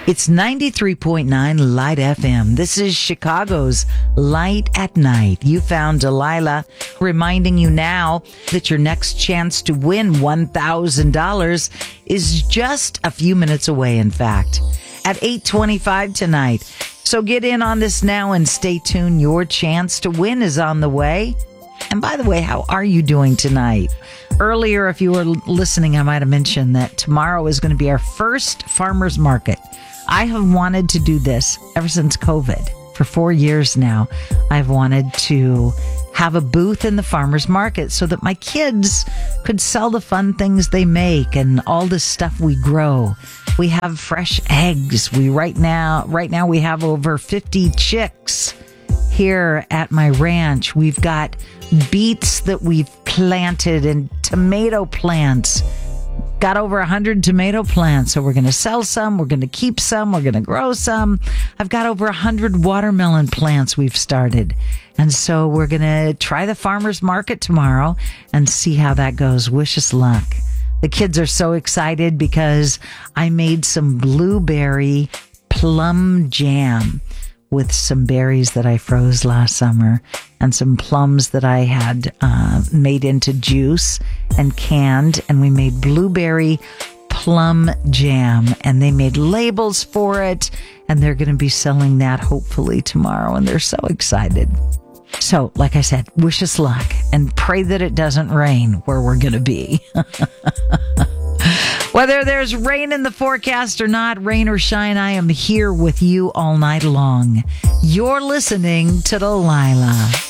It's 93.9 Light FM. This is Chicago's Light at Night. You found Delilah, reminding you now that your next chance to win $1,000 is just a few minutes away, in fact, at 8:25 tonight. So get in on this now and stay tuned. Your chance to win is on the way. And by the way, how are you doing tonight? Earlier, if you were listening, I might have mentioned that tomorrow is going to be our first farmers market. I have wanted to do this ever since COVID. For 4 years now, I've wanted to have a booth in the farmers market so that my kids could sell the fun things they make and all the stuff we grow. We have fresh eggs. Right now we have over 50 chicks here at my ranch. We've got beets that we've planted and tomato plants. Got over 100 tomato plants, so we're going to sell some, we're going to keep some, we're going to grow some. I've got over 100 watermelon plants we've started. And so we're going to try the farmer's market tomorrow and see how that goes. Wish us luck. The kids are so excited because I made some blueberry plum jam with some berries that I froze last summer and some plums that I had made into juice and canned, and we made blueberry plum jam, and they made labels for it, and they're going to be selling that hopefully tomorrow, and they're so excited. So, like I said, wish us luck and pray that it doesn't rain where we're going to be. Whether there's rain in the forecast or not, rain or shine, I am here with you all night long. You're listening to Delilah.